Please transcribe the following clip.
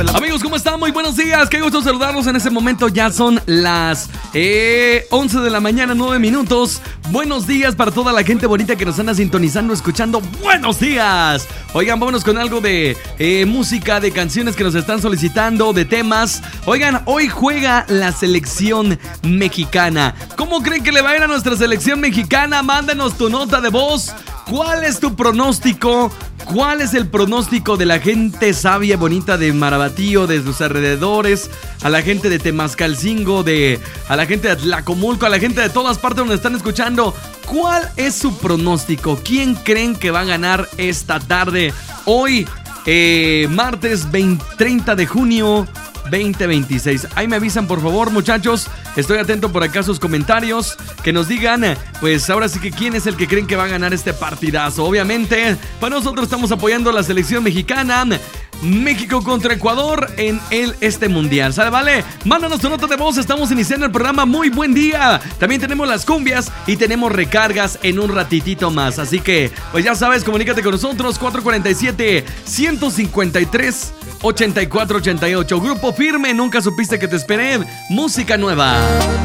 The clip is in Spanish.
Amigos, ¿cómo están? Muy buenos días, qué gusto saludarlos en este momento. Ya son las 11 de la mañana, 9 minutos. Buenos días para toda la gente bonita que nos anda sintonizando, escuchando. ¡Buenos días! Oigan, vámonos con algo de música, de canciones que nos están solicitando, de temas. Oigan, hoy juega la selección mexicana. ¿Cómo creen que le va a ir a nuestra selección mexicana? Mándanos tu nota de voz. ¿Cuál es tu pronóstico? ¿Cuál es el pronóstico de la gente sabia, bonita de Marabatío, de sus alrededores? A la gente de Temascalcingo, a la gente de Tlacomulco, a la gente de todas partes donde están escuchando. ¿Cuál es su pronóstico? ¿Quién creen que va a ganar esta tarde? Hoy, martes 30 de junio 2026. Ahí me avisan, por favor, muchachos. Estoy atento por acá a sus comentarios. Que nos digan, pues ahora sí que quién es el que creen que va a ganar este partidazo. Obviamente, para nosotros estamos apoyando a la selección mexicana. México contra Ecuador en este mundial. ¿Sale, vale? Mándanos tu nota de voz. Estamos iniciando el programa. Muy buen día. También tenemos las cumbias y tenemos recargas en un ratitito más. Así que, pues ya sabes, comunícate con nosotros. 447-153-8488. Grupo Firme, nunca supiste que te esperé. Música nueva.